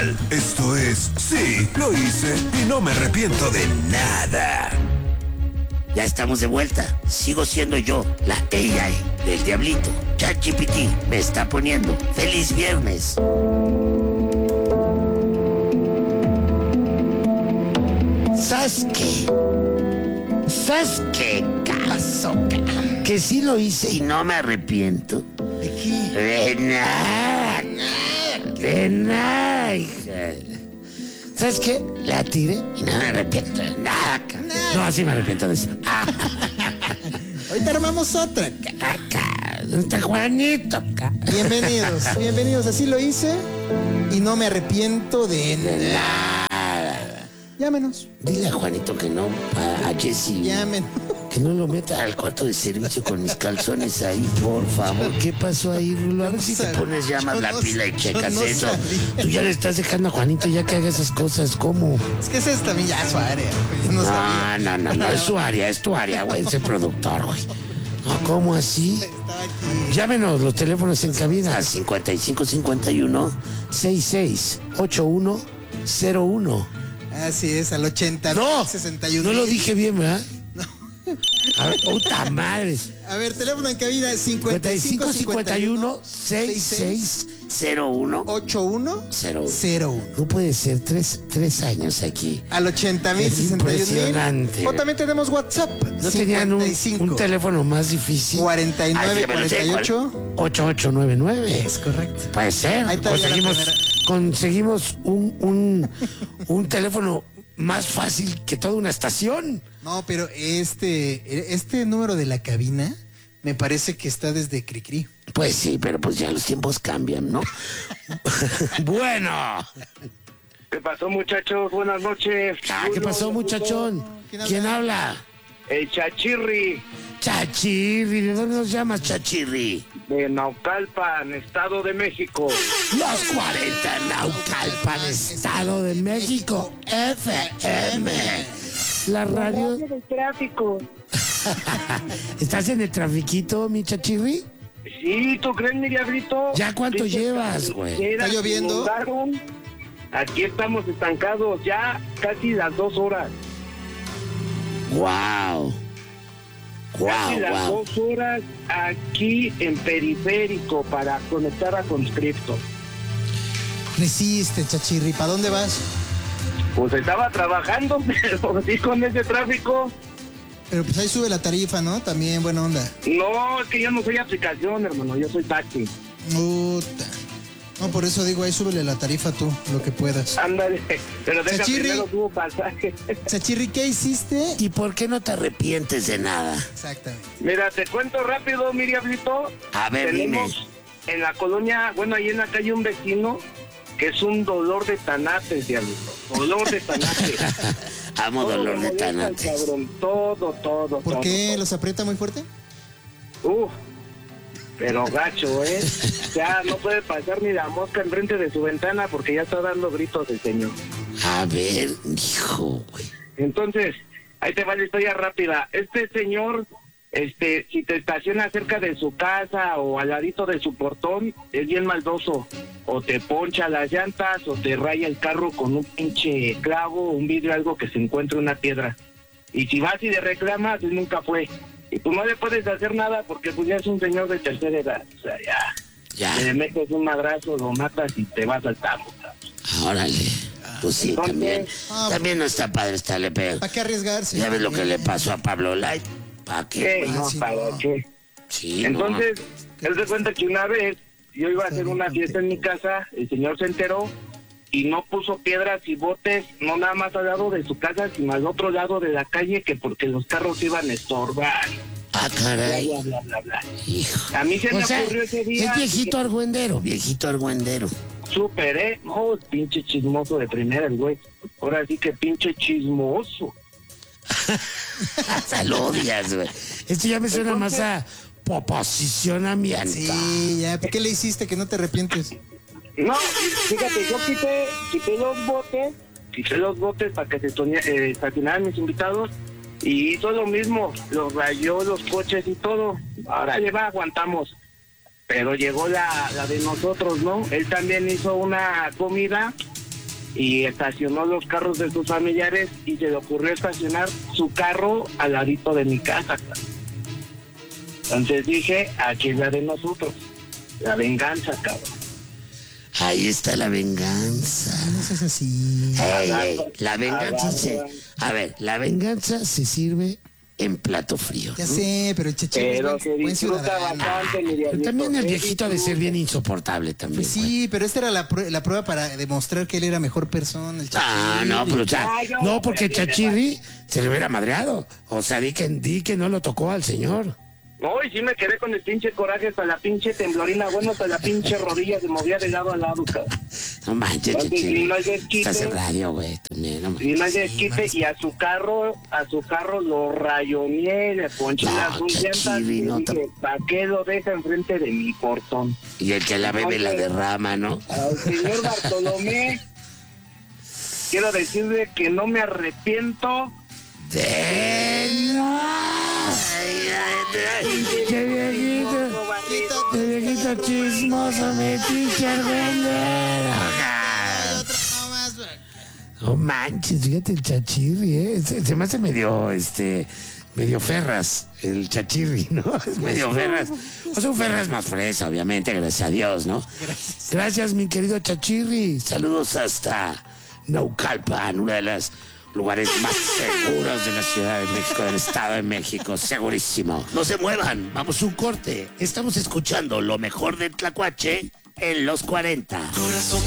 Nacional. Esto es Sí, lo hice y no me arrepiento de nada. Ya estamos de vuelta. Sigo siendo yo, la AI del Diablito. ChatGPT me está poniendo. ¡Feliz viernes! ¿Sabes qué? ¿Sabes qué, caso? Que sí lo hice y no me arrepiento. ¿De qué? De nada. De nada, hija. ¿Sabes qué? La tiré y no me arrepiento de nada. No, así me arrepiento de eso. Ahorita armamos otra. Acá, ¿dónde está Juanito? Acá. Bienvenidos. Así lo hice y no me arrepiento de nada. Llámenos. Dile a Juanito que no, a Jessy. Llamen. Que no lo meta al cuarto de servicio con mis calzones ahí, por favor. ¿Qué pasó ahí, Rulo? A ver si te pones, llamas la pila y checas eso. Tú ya le estás dejando a Juanito ya que haga esas cosas, ¿cómo? Es que esa es también ya su área. No, es su área, es tu área, güey, ese productor, güey. No, ¿cómo así? Llámenos los teléfonos en cabina 5551-668101. Así es, al 80. No, 61. no lo dije bien, ¿verdad? No. A ver, puta madre. A ver, teléfono en cabina 5551-6601. 8101. No puede ser, tres años aquí. Al 80,061. Impresionante. O también tenemos WhatsApp. ¿No tenían un teléfono más difícil? 4948 8899. Es correcto. Puede ser. Ahí está Conseguimos un teléfono más fácil que toda una estación. No, pero este número de la cabina me parece que está desde Cricri. Pues sí, pero pues ya los tiempos cambian, ¿no? Bueno. ¿Qué pasó, muchachos? Buenas noches. ¿Qué pasó, muchachón? ¿Quién habla? El Chachirri. Chachirri, ¿de dónde nos llamas, Chachirri? De Naucalpan, Estado de México. Los 40 Naucalpan, Estado de México, FM. La radio del tráfico. ¿Estás en el trafiquito, mi Chachirri? Sí, ¿tú crees, mi diablito? ¿Ya cuánto llevas, güey? ¿Está lloviendo? Aquí estamos estancados ya casi las 2 horas. Wow. Casi las 2 horas aquí en periférico para conectar a Conscripto. Resiste, Chachirri. ¿Para dónde vas? Pues estaba trabajando, pero sí con ese tráfico. Pero pues ahí sube la tarifa, ¿no? También buena onda. No, es que yo no soy aplicación, hermano, yo soy taxi. Puta. No, por eso digo, ahí súbele la tarifa tú, lo que puedas. Ándale, pero deja Chachirri. primero tu pasaje. Chachirri, ¿qué hiciste? ¿Y por qué no te arrepientes de nada? Exactamente. Mira, te cuento rápido, mi diablito. A ver, tenemos en la colonia, bueno, ahí en la calle un vecino que es un dolor de tanates, diablito. Dolor de tanates. Amo dolor de tanates. Cabrón, todo. ¿Por qué? ¿Los aprieta muy fuerte? Pero gacho, ¿eh? Ya no puede pasar ni la mosca enfrente de su ventana porque ya está dando gritos el señor. A ver, hijo, güey. Entonces, ahí te va la historia rápida. Este señor, si te estaciona cerca de su casa o al ladito de su portón, es bien maldoso. O te poncha las llantas o te raya el carro con un pinche clavo, un vidrio, algo que se encuentre una piedra. Y si vas y le reclamas, él nunca fue. Y tú no le puedes hacer nada porque pues ya es un señor de tercera edad. O sea, ya. Le metes un madrazo, lo matas y te vas al tambo. Órale. Pues sí, Entonces, también no está padre estarle pegando. ¿Para qué arriesgarse? ¿Ya ves lo que le pasó a Pablo Light? ¿Para qué? No, sí, ¿para no. qué? Sí, Entonces, él se cuenta que una vez yo iba a hacer una fiesta en mi casa, el señor se enteró y no puso piedras y botes, no nada más al lado de su casa, sino al otro lado de la calle, que porque los carros iban a estorbar. Ah, caray. Bla. Hijo. A mí se me ocurrió ese día. Es viejito argüendero. Súper, ¿eh? No, pinche chismoso de primera el güey. Ahora sí que pinche chismoso. Lo odias, güey. Esto ya me suena más a posicionamiento. Sí, ya. ¿Por qué le hiciste que no te arrepientes? No, fíjate, yo quité los botes para que se estacionaran mis invitados y hizo lo mismo, los rayó los coches y todo. Ahora aguantamos. Pero llegó la de nosotros, ¿no? Él también hizo una comida y estacionó los carros de sus familiares y se le ocurrió estacionar su carro al ladito de mi casa, cabrón. Entonces dije, aquí es la de nosotros, la venganza, cabrón. Ahí está la venganza. No seas así. La venganza a ver, la venganza se sirve en plato frío. Ya ¿no? sé, pero el Chachirri Pero es se buen disfruta ciudadano. bastante, mi Pero diablito. también el Se viejito ha de ser disfruta. bien insoportable también. Pues sí, pero esta era la prueba para demostrar que él era mejor persona, el Chachirri. No, pero ya, Ay, no, no, porque pero Chachirri se le hubiera madreado. O sea, di que no lo tocó al señor. No, y sí me quedé con el pinche coraje hasta la pinche temblorina, bueno, hasta la pinche rodilla se movía de lado a lado, cabrón. No manches, Entonces, Chachirri. y no hay desquite. Estás en radio, güey, también. No Y no manches. hay desquite, y a su carro lo rayoneé, le ponché No, las dos llantas Chachirri, y no dije, te- ¿para qué lo deja enfrente de mi portón? Y el que la bebe la derrama, ¿no? Al señor Bartolomé, quiero decirle que no me arrepiento. ¡Qué viejito! ¡Qué viejito chismoso, mi teacher, no manches, fíjate el Chachirri, ¿eh? Se me hace medio Ferras, el Chachirri, ¿no? Es medio Ferras. O sea, un Ferras más fresa, obviamente, gracias a Dios, ¿no? Gracias, mi querido Chachirri. Saludos hasta Naucalpan, uno de los lugares más seguros de la Ciudad de México, del Estado de México, segurísimo. No se muevan, vamos a un corte. Estamos escuchando lo mejor del Tlacuache en los 40.